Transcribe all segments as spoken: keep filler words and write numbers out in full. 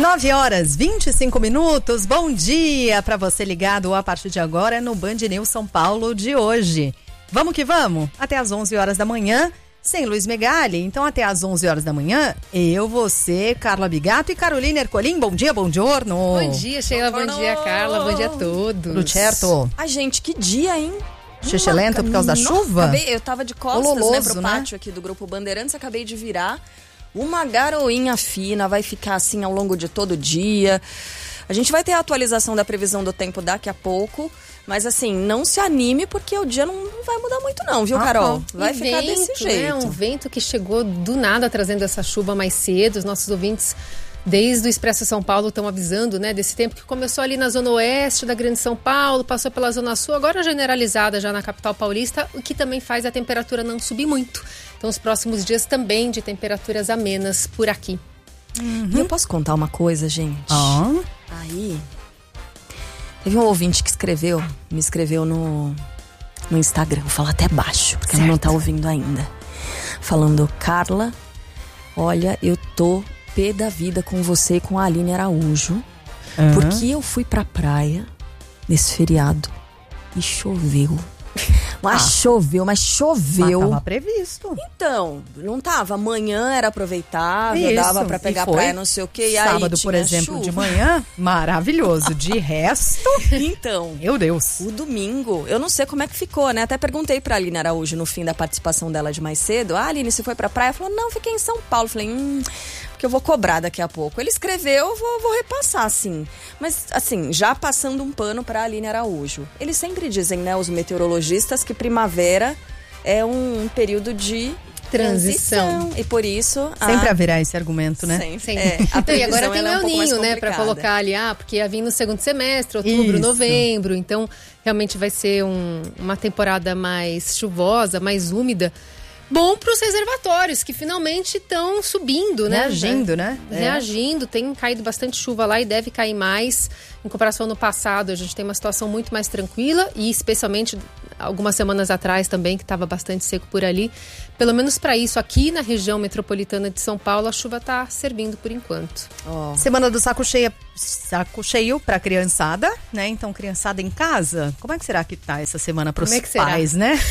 nove horas, vinte e cinco minutos. Bom dia para você ligado a partir de agora no Band News São Paulo de hoje. Vamos que vamos, até às onze horas da manhã, sem Luiz Megali. Então até às onze horas da manhã, eu, você, Carla Bigato e Carolina Ercolim. Bom dia, bom giorno. Bom dia, Sheila, bom dia, Carla, bom dia a todos. Tudo certo? Ai, gente, que dia, hein? Xixelento por causa da chuva? Acabei, eu tava de costas, Ololoso, né, pro né? pátio aqui do Grupo Bandeirantes, acabei de virar. Uma garoinha fina, vai ficar assim ao longo de todo o dia. A gente vai ter a atualização da previsão do tempo daqui a pouco, mas assim, não se anime porque o dia não vai mudar muito não, viu, Carol? Ah, vai e ficar vento, desse jeito. Né? Um vento que chegou do nada trazendo essa chuva mais cedo. Os nossos ouvintes, desde o Expresso São Paulo, estão avisando, né, desse tempo que começou ali na zona oeste da Grande São Paulo, passou pela zona sul, agora generalizada já na capital paulista, o que também faz a temperatura não subir muito. Então, os próximos dias também de temperaturas amenas por aqui. Uhum. E eu posso contar uma coisa, gente? Oh. Aí, teve um ouvinte que escreveu, me escreveu no, no Instagram, vou falar até baixo, porque certo. ela não tá ouvindo ainda. Falando, Carla, olha, eu tô pé da vida com você e com a Aline Araújo, uhum. porque eu fui pra praia nesse feriado e choveu. Mas ah. choveu, mas choveu. Mas tava previsto. Então, não tava. Amanhã era aproveitável, Isso. dava pra pegar a praia, não sei o quê. E sábado, aí, por exemplo, chuva. de manhã, maravilhoso. De resto, então, meu Deus. O domingo, eu não sei como é que ficou, né? Até perguntei pra Aline Araújo no fim da participação dela de mais cedo. Ah, Aline, você foi pra praia? Ela falou, não, fiquei em São Paulo. Falei, hum... porque eu vou cobrar daqui a pouco. Ele escreveu, eu vou, vou repassar, assim. Mas, assim, já passando um pano pra Aline Araújo. Eles sempre dizem, né, os meteorologistas, que primavera é um período de transição. transição. E por isso... Sempre a... haverá esse argumento, né? Sempre. Sempre. É, a e agora tem é um o pouco mais Ninho, né, pra colocar ali, ah, porque ia vir no segundo semestre, outubro, isso. novembro. Então, realmente vai ser um, uma temporada mais chuvosa, mais úmida. Bom para os reservatórios, que finalmente estão subindo, né? Reagindo, né? Reagindo, é. Tem caído bastante chuva lá e deve cair mais. Em comparação ao ano passado, a gente tem uma situação muito mais tranquila e especialmente algumas semanas atrás também, que estava bastante seco por ali. Pelo menos para isso, aqui na região metropolitana de São Paulo, a chuva está servindo por enquanto. Oh. Semana do saco cheio, saco cheio para criançada, né? Então, criançada em casa, como é que será que tá essa semana para os é pais, será? né?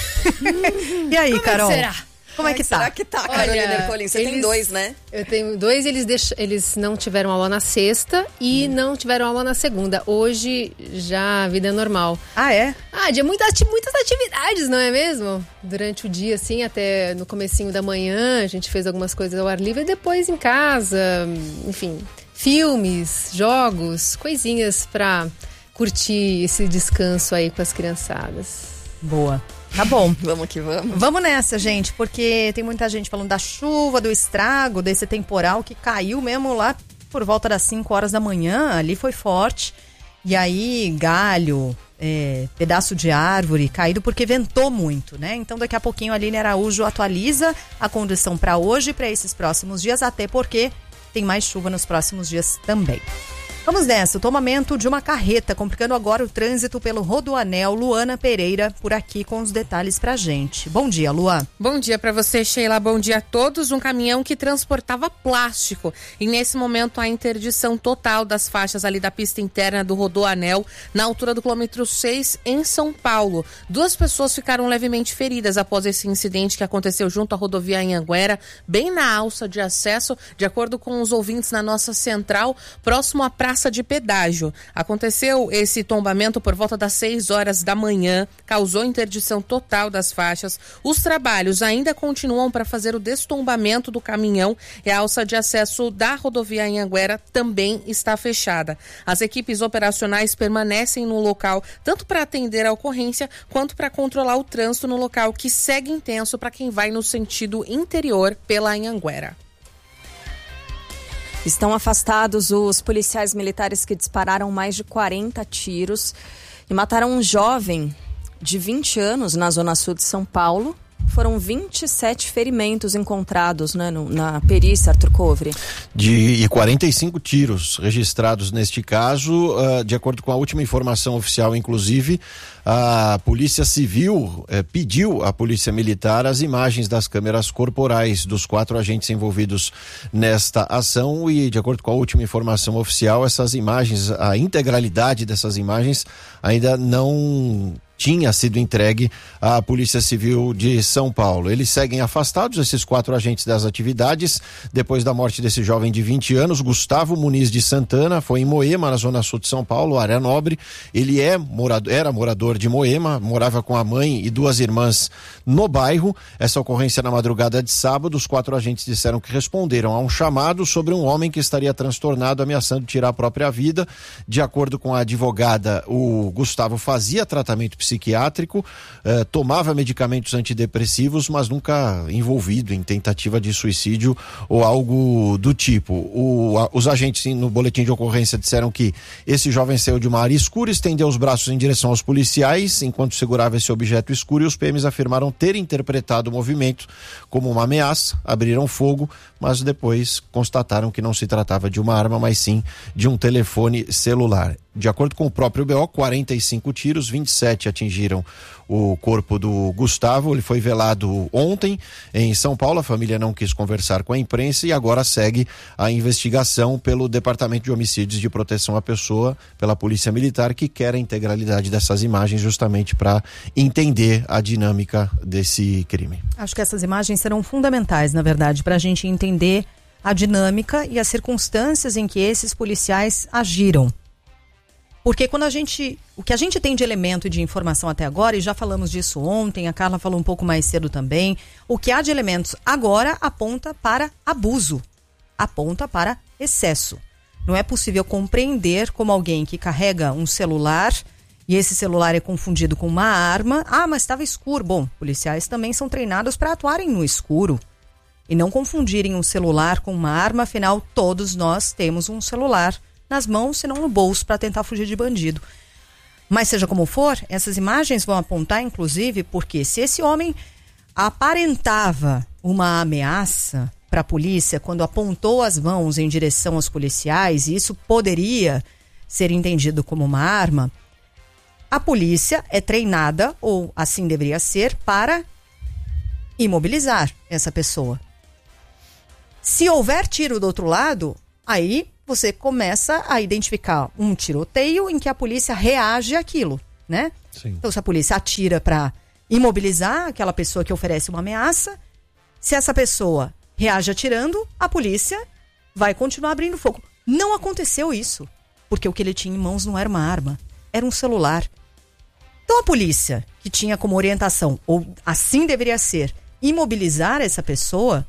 E aí, como Carol? É que será? Como é que tá? Será que tá, Carolina Ercolim? Você eles, tem dois, né? Eu tenho dois, eles, deix, eles não tiveram aula na sexta e hum. não tiveram aula na segunda. Hoje, já a vida é normal. Ah, é? Ah, de muitas, muitas atividades, não é mesmo? Durante o dia, assim, até no comecinho da manhã, a gente fez algumas coisas ao ar livre e depois em casa, enfim, filmes, jogos, coisinhas pra curtir esse descanso aí com as criançadas. Boa. Tá bom. Vamos que vamos. Vamos nessa, gente, porque tem muita gente falando da chuva, do estrago, desse temporal que caiu mesmo lá por volta das cinco horas da manhã, ali foi forte. E aí, galho, é, pedaço de árvore caído porque ventou muito, né? Então, daqui a pouquinho a Aline Araújo atualiza a condição para hoje e para esses próximos dias, até porque tem mais chuva nos próximos dias também. Vamos nessa, o tomamento de uma carreta, complicando agora o trânsito pelo Rodoanel. Luana Pereira, por aqui com os detalhes pra gente. Bom dia, Luan. Bom dia pra você, Sheila. Bom dia a todos. Um caminhão que transportava plástico. E nesse momento a interdição total das faixas ali da pista interna do Rodoanel, na altura do quilômetro seis, em São Paulo. Duas pessoas ficaram levemente feridas após esse incidente que aconteceu junto à rodovia Anhanguera, bem na alça de acesso, de acordo com os ouvintes na nossa central, próximo à praça de pedágio. Aconteceu esse tombamento por volta das seis horas da manhã, causou interdição total das faixas. Os trabalhos ainda continuam para fazer o destombamento do caminhão e a alça de acesso da rodovia Anhanguera também está fechada. As equipes operacionais permanecem no local, tanto para atender a ocorrência, quanto para controlar o trânsito no local, que segue intenso para quem vai no sentido interior pela Anhanguera. Estão afastados os policiais militares que dispararam mais de quarenta tiros e mataram um jovem de vinte anos na zona sul de São Paulo. foram vinte e sete ferimentos encontrados, né, no, na perícia, Arthur Covre. De e quarenta e cinco tiros registrados neste caso, uh, de acordo com a última informação oficial, inclusive, a Polícia Civil eh, pediu à Polícia Militar as imagens das câmeras corporais dos quatro agentes envolvidos nesta ação e, de acordo com a última informação oficial, essas imagens, a integralidade dessas imagens ainda não tinha sido entregue à Polícia Civil de São Paulo. Eles seguem afastados, esses quatro agentes, das atividades, depois da morte desse jovem de vinte anos, Gustavo Muniz de Santana, foi em Moema, na zona sul de São Paulo, área nobre. Ele é morador, era morador de Moema, morava com a mãe e duas irmãs no bairro. Essa ocorrência na madrugada de sábado, os quatro agentes disseram que responderam a um chamado sobre um homem que estaria transtornado, ameaçando tirar a própria vida. De acordo com a advogada, o Gustavo fazia tratamento psiquiátrico, eh, tomava medicamentos antidepressivos, mas nunca envolvido em tentativa de suicídio ou algo do tipo. O, a, os agentes no boletim de ocorrência disseram que esse jovem saiu de uma área escura, estendeu os braços em direção aos policiais enquanto segurava esse objeto escuro, e os P Ms afirmaram ter interpretado o movimento como uma ameaça, abriram fogo, mas depois constataram que não se tratava de uma arma, mas sim de um telefone celular. De acordo com o próprio B O, quarenta e cinco tiros, vinte e sete atingiram o corpo do Gustavo. Ele foi velado ontem em São Paulo. A família não quis conversar com a imprensa e agora segue a investigação pelo Departamento de Homicídios de Proteção à Pessoa, pela Polícia Militar, que quer a integralidade dessas imagens justamente para entender a dinâmica desse crime. Acho que essas imagens serão fundamentais, na verdade, para a gente entender a dinâmica e as circunstâncias em que esses policiais agiram. Porque quando a gente, o que a gente tem de elemento e de informação até agora, e já falamos disso ontem, a Carla falou um pouco mais cedo também, o que há de elementos agora aponta para abuso, aponta para excesso. Não é possível compreender como alguém que carrega um celular e esse celular é confundido com uma arma. Ah, mas estava escuro. Bom, policiais também são treinados para atuarem no escuro e não confundirem um celular com uma arma, afinal todos nós temos um celular nas mãos, se não no bolso, para tentar fugir de bandido. Mas seja como for, essas imagens vão apontar, inclusive, porque se esse homem aparentava uma ameaça para a polícia quando apontou as mãos em direção aos policiais, e isso poderia ser entendido como uma arma, a polícia é treinada, ou assim deveria ser, para imobilizar essa pessoa. Se houver tiro do outro lado, aí você começa a identificar um tiroteio em que a polícia reage àquilo, né? Sim. Então, se a polícia atira para imobilizar aquela pessoa que oferece uma ameaça, se essa pessoa reage atirando, a polícia vai continuar abrindo fogo. Não aconteceu isso, porque o que ele tinha em mãos não era uma arma, era um celular. Então a polícia, que tinha como orientação, ou assim deveria ser, imobilizar essa pessoa,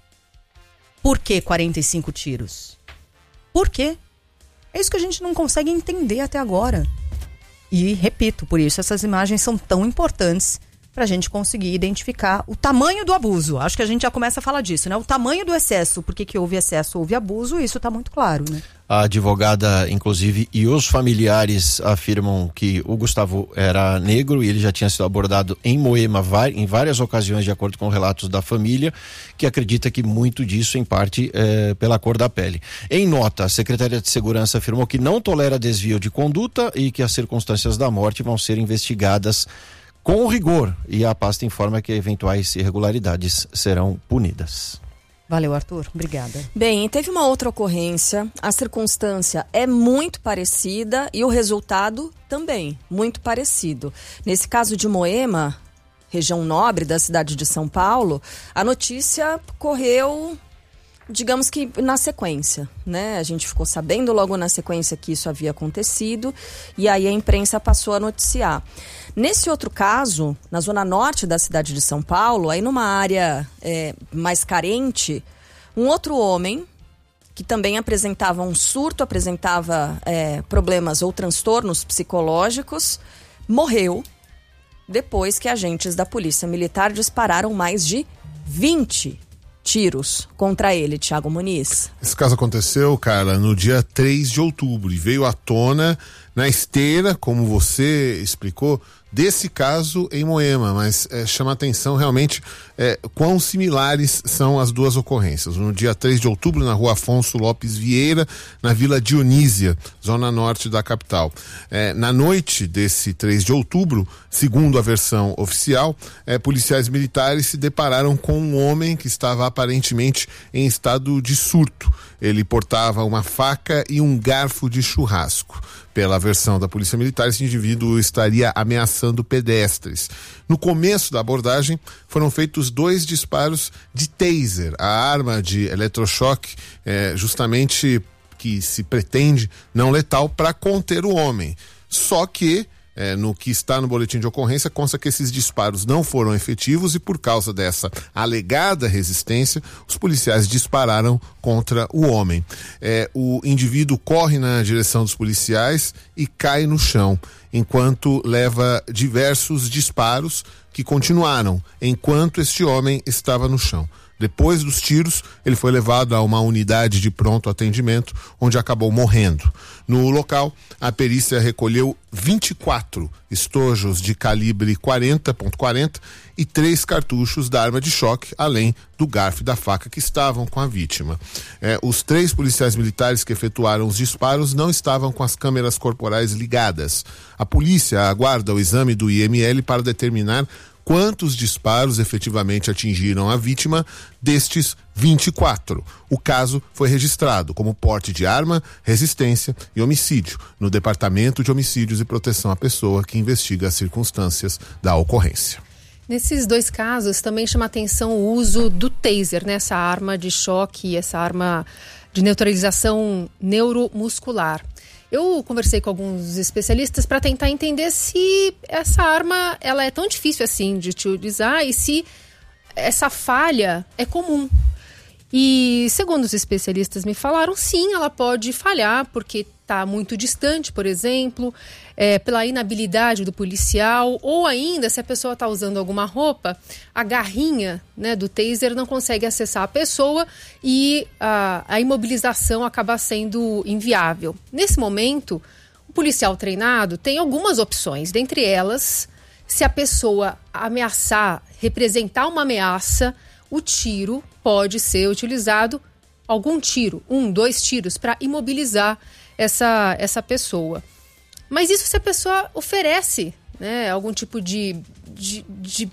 por que quarenta e cinco tiros? Por quê? É isso que a gente não consegue entender até agora. E, repito, por isso essas imagens são tão importantes para a gente conseguir identificar o tamanho do abuso. Acho que a gente já começa a falar disso, né? O tamanho do excesso, porque que houve excesso, houve abuso, isso está muito claro, né? A advogada, inclusive, e os familiares afirmam que o Gustavo era negro e ele já tinha sido abordado em Moema em várias ocasiões, de acordo com relatos da família, que acredita que muito disso, em parte, é pela cor da pele. Em nota, a Secretaria de Segurança afirmou que não tolera desvio de conduta e que as circunstâncias da morte vão ser investigadas com rigor, e a pasta informa que eventuais irregularidades serão punidas. Valeu, Arthur. Obrigada. Bem, teve uma outra ocorrência, a circunstância é muito parecida e o resultado também muito parecido. Nesse caso de Moema, região nobre da cidade de São Paulo, a notícia correu, digamos que na sequência, né? A gente ficou sabendo logo na sequência que isso havia acontecido e aí a imprensa passou a noticiar. Nesse outro caso, na zona norte da cidade de São Paulo, aí numa área é, mais carente, um outro homem que também apresentava um surto, apresentava é, problemas ou transtornos psicológicos, morreu depois que agentes da Polícia Militar dispararam mais de vinte tiros contra ele, Thiago Muniz. Esse caso aconteceu, cara, no dia três de outubro e veio à tona na esteira, como você explicou, desse caso em Moema, mas é, chama atenção realmente é, quão similares são as duas ocorrências. No dia três de outubro, na rua Afonso Lopes Vieira, na Vila Dionísia, zona norte da capital. É, na noite desse três de outubro, segundo a versão oficial, é, policiais militares se depararam com um homem que estava aparentemente em estado de surto. Ele portava uma faca e um garfo de churrasco. Pela versão da Polícia Militar, esse indivíduo estaria ameaçando pedestres. No começo da abordagem, foram feitos dois disparos de taser, a arma de eletrochoque, é, justamente que se pretende não letal, para conter o homem. Só que É, no que está no boletim de ocorrência, consta que esses disparos não foram efetivos e, por causa dessa alegada resistência, os policiais dispararam contra o homem. É, o indivíduo corre na direção dos policiais e cai no chão, enquanto leva diversos disparos que continuaram enquanto este homem estava no chão. Depois dos tiros, ele foi levado a uma unidade de pronto atendimento, onde acabou morrendo. No local, a perícia recolheu vinte e quatro estojos de calibre quarenta ponto quarenta e três cartuchos da arma de choque, além do garfo e da faca que estavam com a vítima. É, os três policiais militares que efetuaram os disparos não estavam com as câmeras corporais ligadas. A polícia aguarda o exame do I M L para determinar quantos disparos efetivamente atingiram a vítima destes vinte e quatro. O caso foi registrado como porte de arma, resistência e homicídio no Departamento de Homicídios e Proteção à Pessoa, que investiga as circunstâncias da ocorrência. Nesses dois casos também chama atenção o uso do taser, né? Essa arma de choque, essa arma de neutralização neuromuscular. Eu conversei com alguns especialistas para tentar entender se essa arma ela é tão difícil assim de utilizar e se essa falha é comum. E segundo os especialistas me falaram, sim, ela pode falhar porque está muito distante, por exemplo, é, pela inabilidade do policial, ou ainda se a pessoa está usando alguma roupa, a garrinha, né, do taser não consegue acessar a pessoa e a, a imobilização acaba sendo inviável. Nesse momento, o policial treinado tem algumas opções, dentre elas, se a pessoa ameaçar, representar uma ameaça, o tiro pode ser utilizado, algum tiro, um, dois tiros, para imobilizar essa, essa pessoa. Mas isso se a pessoa oferece, né, algum tipo de, de, de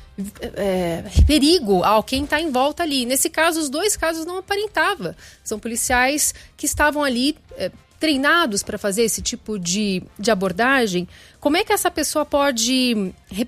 é, perigo a quem está em volta ali. Nesse caso, os dois casos não aparentava. São policiais que estavam ali é, treinados para fazer esse tipo de, de abordagem. Como é que essa pessoa pode